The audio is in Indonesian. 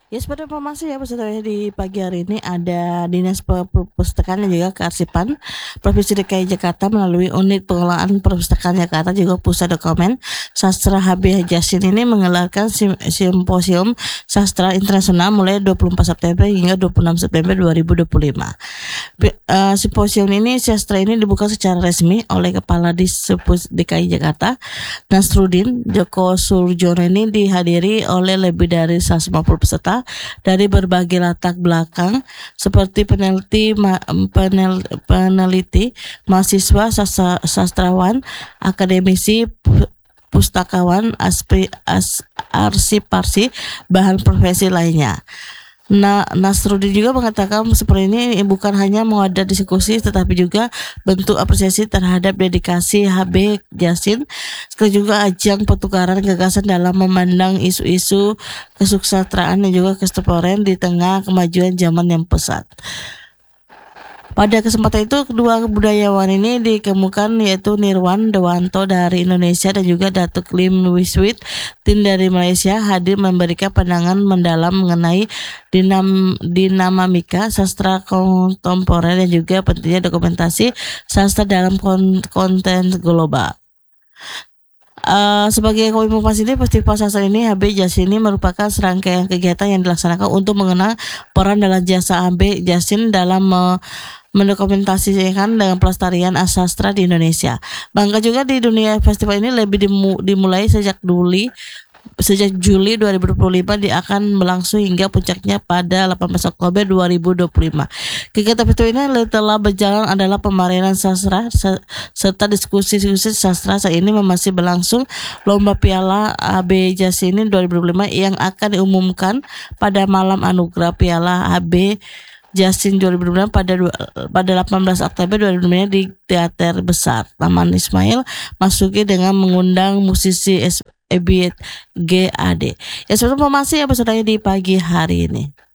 Ya, seperti informasi ya peserta di pagi hari ini ada Dinas Perpustakaan dan juga Kearsipan Provinsi DKI Jakarta melalui Unit Pengelolaan Perpustakaan Jakarta juga Pusat Dokumen Sastra HB Jasin ini menggelarkan simposium sastra internasional mulai 24 September hingga 26 September 2025. Simposium ini sastra ini dibuka secara resmi oleh Kepala Dispus DKI Jakarta Nasruddin Joko Surjono ini dihadiri oleh lebih dari 150 peserta dari berbagai latar belakang seperti peneliti, mahasiswa, sastrawan, akademisi, pustakawan, arsip-arsip, bahan profesi lainnya. Nasruddin juga mengatakan seperti ini bukan hanya mengadat diskusi tetapi juga bentuk apresiasi terhadap dedikasi HB Jasin, sekaligus juga ajang pertukaran gagasan dalam memandang isu-isu kesusastraan dan juga kontemporer di tengah kemajuan zaman yang pesat. Pada kesempatan itu kedua budayawan ini dikemukakan yaitu Nirwan Dewanto dari Indonesia dan juga Datuk Lim Wiswit tim dari Malaysia hadir memberikan pandangan mendalam mengenai dinamika sastra kontemporer dan juga pentingnya dokumentasi sastra dalam konten global. Sebagai informasi ini, festival sastra ini HB Jasin ini merupakan serangkaian kegiatan yang dilaksanakan untuk mengenal peran dalam jasa HB Jasin dalam mendokumentasikan dengan pelestarian sastra di Indonesia. Bangga juga di dunia festival ini lebih dimulai sejak Juli 2025 dia akan berlangsung hingga puncaknya pada 18 Oktober 2025. Kegiatan festival ini telah berjalan adalah pemameran sastra serta diskusi sastra. Saat ini masih berlangsung lomba Piala HB Jasin 2025 yang akan diumumkan pada malam anugerah Piala HB Jasin 2025 pada 18 Oktober 2025 di Teater Besar Taman Ismail Marzuki dengan mengundang musisi EBGAD. Ya, seperti informasi yang bersaudara di pagi hari ini.